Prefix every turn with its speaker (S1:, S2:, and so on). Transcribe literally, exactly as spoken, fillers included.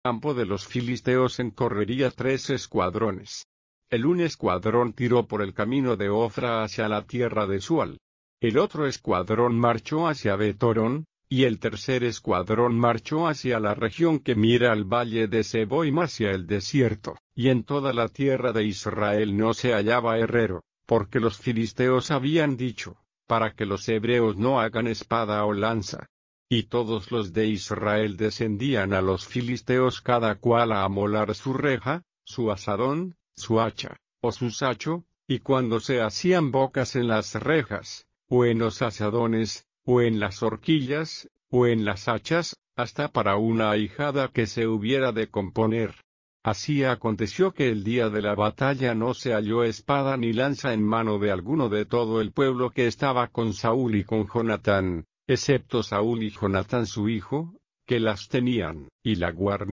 S1: campo de los filisteos en correría tres escuadrones. El un escuadrón tiró por el camino de Ofra hacia la tierra de Sual. El otro escuadrón marchó hacia Betorón, y el tercer escuadrón marchó hacia la región que mira al valle de Seboim hacia el desierto, y en toda la tierra de Israel no se hallaba herrero, porque los filisteos habían dicho, para que los hebreos no hagan espada o lanza. Y todos los de Israel descendían a los filisteos cada cual a amolar su reja, su asadón, su hacha, o su sacho, y cuando se hacían bocas en las rejas, o en los asadones, o en las horquillas, o en las hachas, hasta para una ahijada que se hubiera de componer. Así aconteció que el día de la batalla no se halló espada ni lanza en mano de alguno de todo el pueblo que estaba con Saúl y con Jonatán, excepto Saúl y Jonatán su hijo, que las tenían, y la guarnición